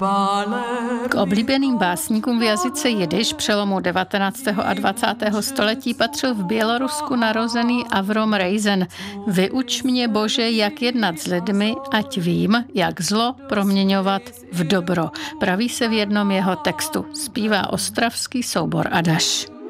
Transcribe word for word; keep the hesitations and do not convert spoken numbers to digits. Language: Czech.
K oblíbeným básníkům v jazyce jidiš přelomu devatenáctého a dvacátého století patřil v Bělorusku narozený Avrom Reizen. Vyuč mě, Bože, jak jednat s lidmi, ať vím, jak zlo proměňovat v dobro. Praví se v jednom jeho textu. Zpívá ostravský soubor Adaš.